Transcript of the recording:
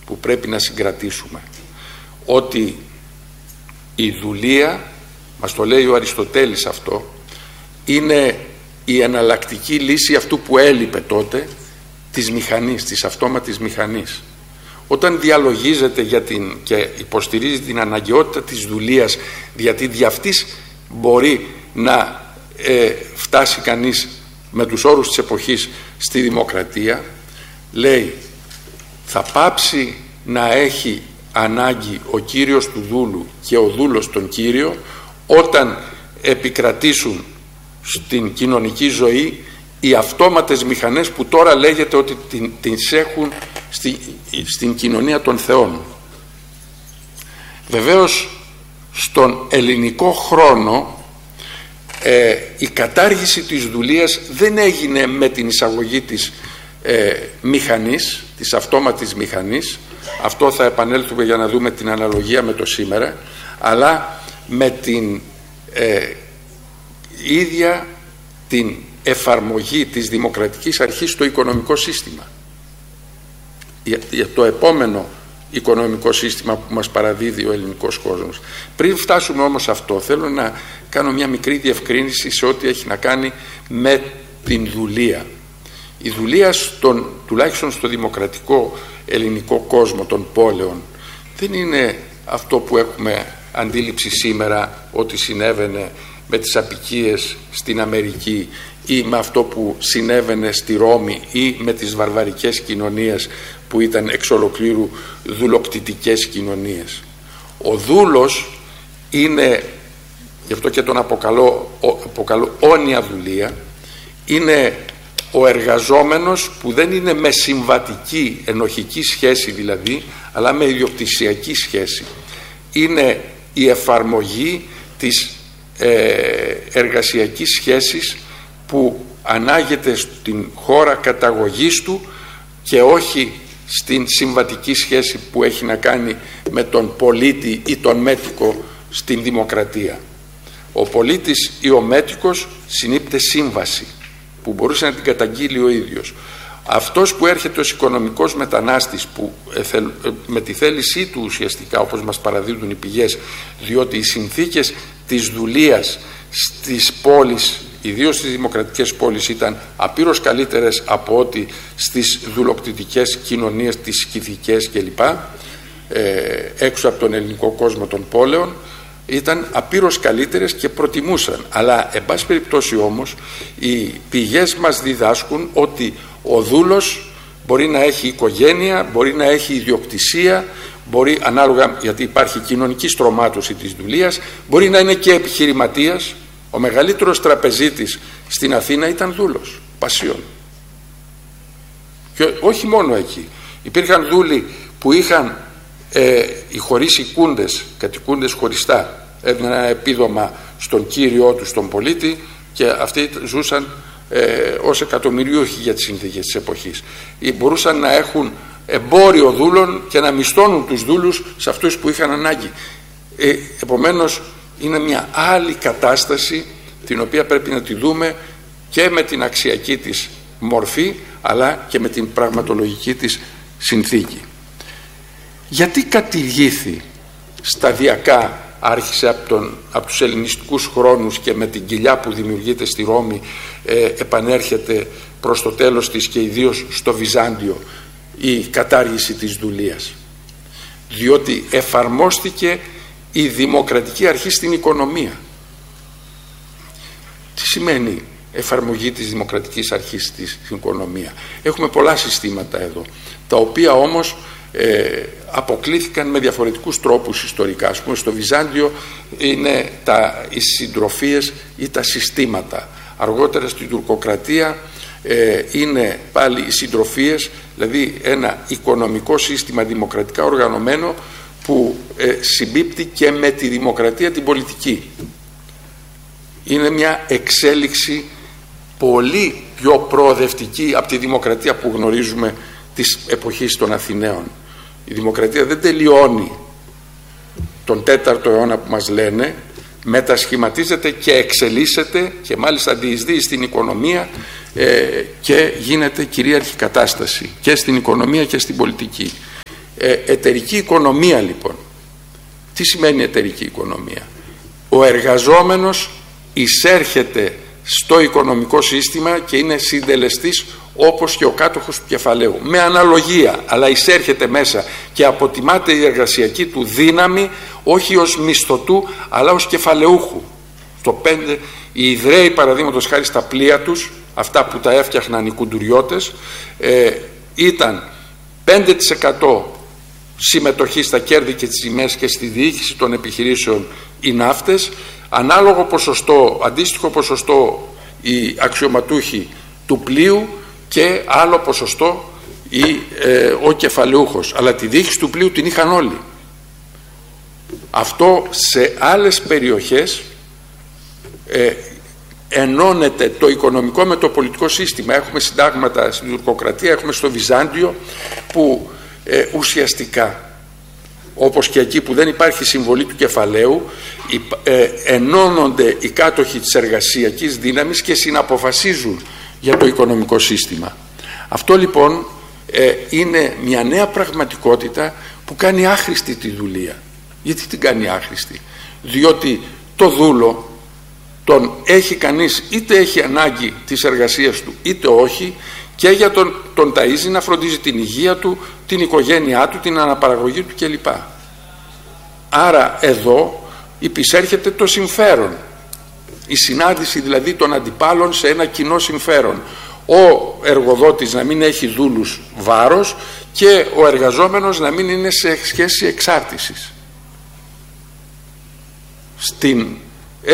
που πρέπει να συγκρατήσουμε, ότι η δουλεία, μας το λέει ο Αριστοτέλης αυτό, είναι η εναλλακτική λύση αυτού που έλειπε τότε, της μηχανής, της αυτόματης μηχανής. Όταν διαλογίζεται και υποστηρίζει την αναγκαιότητα της δουλείας, γιατί δι' αυτής μπορεί να φτάσει κανείς με τους όρους της εποχής στη δημοκρατία, λέει θα πάψει να έχει ανάγκη ο κύριος του δούλου και ο δούλος τον κύριο όταν επικρατήσουν στην κοινωνική ζωή οι αυτόματες μηχανές που τώρα λέγεται ότι τις έχουν στην κοινωνία των θεών. Βεβαίως στον ελληνικό χρόνο η κατάργηση της δουλείας δεν έγινε με την εισαγωγή της μηχανής, της αυτόματης μηχανής, αυτό θα επανέλθουμε για να δούμε την αναλογία με το σήμερα, αλλά με την ίδια την εφαρμογή της δημοκρατικής αρχής στο οικονομικό σύστημα, για το επόμενο οικονομικό σύστημα που μας παραδίδει ο ελληνικός κόσμος. Πριν φτάσουμε όμως αυτό, θέλω να κάνω μια μικρή διευκρίνηση σε ό,τι έχει να κάνει με την δουλεία. Η δουλεία τουλάχιστον στο δημοκρατικό ελληνικό κόσμο των πόλεων δεν είναι αυτό που έχουμε αντίληψη σήμερα ότι συνέβαινε με τις αποικίες στην Αμερική ή με αυτό που συνέβαινε στη Ρώμη ή με τις βαρβαρικές κοινωνίες που ήταν εξ ολοκλήρου δουλοκτητικές κοινωνίες. Ο δούλος είναι, γι' αυτό και τον αποκαλώ όνια δουλεία, είναι ο εργαζόμενος που δεν είναι με συμβατική ενοχική σχέση δηλαδή, αλλά με ιδιοκτησιακή σχέση. Είναι η εφαρμογή της εργασιακής σχέσης που ανάγεται στην χώρα καταγωγής του και όχι στην συμβατική σχέση που έχει να κάνει με τον πολίτη ή τον μέτικο στην δημοκρατία. Ο πολίτης ή ο μέτικος συνήπτε σύμβαση που μπορούσε να την καταγγείλει ο ίδιος. Αυτός που έρχεται ως οικονομικός μετανάστης που με τη θέλησή του ουσιαστικά, όπως μας παραδίδουν οι πηγές, διότι οι συνθήκες της δουλείας στις πόλεις, ιδίως στις δημοκρατικές πόλεις, ήταν απείρως καλύτερες από ό,τι στις δουλοκτητικές κοινωνίες, τις σκυθικές κλπ, έξω από τον ελληνικό κόσμο των πόλεων, ήταν απείρως καλύτερες και προτιμούσαν. Αλλά εν πάση περιπτώσει όμως οι πηγές μας διδάσκουν ότι ο δούλος μπορεί να έχει οικογένεια, μπορεί να έχει ιδιοκτησία, μπορεί ανάλογα, γιατί υπάρχει κοινωνική στρωμάτωση της δουλείας, μπορεί να είναι και επιχειρηματίας. Ο μεγαλύτερος τραπεζίτης στην Αθήνα ήταν δούλος, πασιών. Και όχι μόνο εκεί. Υπήρχαν δούλοι που είχαν οι χωρίς οικούντες, κατοικούντες χωριστά, έδιναν ένα επίδομα στον κύριό του, στον πολίτη, και αυτοί ζούσαν ως εκατομμυριούχοι για τις συνθήκες της εποχής. Μπορούσαν να έχουν εμπόριο δούλων και να μισθώνουν τους δούλους σε αυτούς που είχαν ανάγκη. Επομένως είναι μια άλλη κατάσταση την οποία πρέπει να τη δούμε και με την αξιακή της μορφή αλλά και με την πραγματολογική της συνθήκη. Γιατί κατηργήθη σταδιακά, άρχισε από τους ελληνιστικούς χρόνους και με την κοιλιά που δημιουργείται στη Ρώμη επανέρχεται προς το τέλος της και ιδίως στο Βυζάντιο η κατάργηση της δουλείας? Διότι εφαρμόστηκε η δημοκρατική αρχή στην οικονομία. Τι σημαίνει εφαρμογή της δημοκρατικής αρχής στην οικονομία? Έχουμε πολλά συστήματα εδώ, τα οποία όμως αποκλήθηκαν με διαφορετικούς τρόπους ιστορικά. Ας πούμε στο Βυζάντιο είναι οι συντροφίες ή τα συστήματα. Αργότερα στην τουρκοκρατία είναι πάλι οι συντροφίες, δηλαδή ένα οικονομικό σύστημα δημοκρατικά οργανωμένο που συμπίπτει και με τη δημοκρατία την πολιτική. Είναι μια εξέλιξη πολύ πιο προοδευτική από τη δημοκρατία που γνωρίζουμε της εποχής των Αθηναίων. Η δημοκρατία δεν τελειώνει τον 4ο αιώνα που μας λένε, μετασχηματίζεται και εξελίσσεται και μάλιστα διεισδύει στην οικονομία και γίνεται κυρίαρχη κατάσταση και στην οικονομία και στην πολιτική. Εταιρική οικονομία λοιπόν. Τι σημαίνει εταιρική οικονομία? Ο εργαζόμενος εισέρχεται στο οικονομικό σύστημα και είναι συντελεστής όπως και ο κάτοχος του κεφαλαίου. Με αναλογία, αλλά εισέρχεται μέσα και αποτιμάται η εργασιακή του δύναμη όχι ως μισθωτού αλλά ως κεφαλαιούχου. Το 5, οι Ιδραίοι παραδείγματος χάρη στα πλοία τους, αυτά που τα έφτιαχναν οι κουντουριώτες, ήταν 5% συμμετοχή στα κέρδη και τις ζημίες και στη διοίκηση των επιχειρήσεων οι ναύτες, ανάλογο ποσοστό, αντίστοιχο ποσοστό οι αξιωματούχοι του πλοίου και άλλο ποσοστό ο κεφαλαιούχος, αλλά τη διοίκηση του πλοίου την είχαν όλοι. Αυτό σε άλλες περιοχές ενώνεται το οικονομικό με το πολιτικό σύστημα. Έχουμε συντάγματα στην τουρκοκρατία, έχουμε στο Βυζάντιο που ουσιαστικά, όπως και εκεί που δεν υπάρχει συμβολή του κεφαλαίου, ενώνονται οι κάτοχοι της εργασιακής δύναμης και συναποφασίζουν για το οικονομικό σύστημα. Αυτό λοιπόν είναι μια νέα πραγματικότητα που κάνει άχρηστη τη δουλεία. Γιατί την κάνει άχρηστη? Διότι το δούλο τον έχει κανείς, είτε έχει ανάγκη της εργασίας του είτε όχι, και για τον ταΐζει να φροντίζει την υγεία του, την οικογένειά του, την αναπαραγωγή του κλπ. Άρα εδώ υπησέρχεται το συμφέρον, η συνάντηση δηλαδή των αντιπάλων σε ένα κοινό συμφέρον. Ο εργοδότης να μην έχει δούλους βάρος και ο εργαζόμενος να μην είναι σε σχέση εξάρτησης. Στην